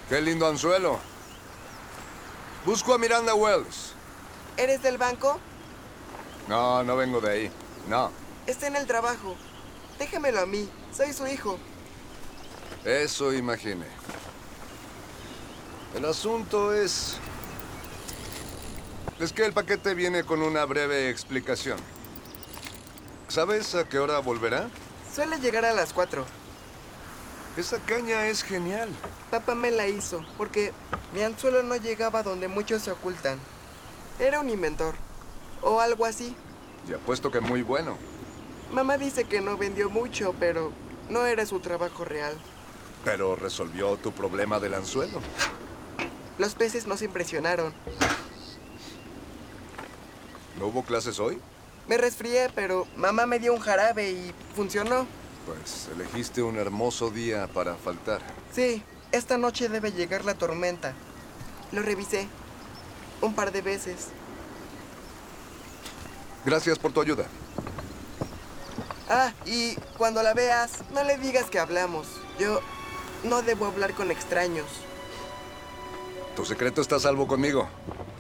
Qué lindo anzuelo. Busco a Miranda Wells. ¿Eres del banco? No, no vengo de ahí. No. Está en el trabajo. Déjemelo a mí. Soy su hijo. Eso imaginé. El asunto es que el paquete viene con una breve explicación. ¿Sabes a qué hora volverá? Suele llegar a las 4. Esa caña es genial. Papá me la hizo, porque mi anzuelo no llegaba donde muchos se ocultan. Era un inventor. O algo así. Y apuesto que muy bueno. Mamá dice que no vendió mucho, pero no era su trabajo real. Pero resolvió tu problema del anzuelo. Los peces nos impresionaron. ¿No hubo clases hoy? Me resfrié, pero mamá me dio un jarabe y funcionó. Pues elegiste un hermoso día para faltar. Sí, esta noche debe llegar la tormenta. Lo revisé un par de veces. Gracias por tu ayuda. Ah, y cuando la veas, no le digas que hablamos. Yo no debo hablar con extraños. Tu secreto está a salvo conmigo.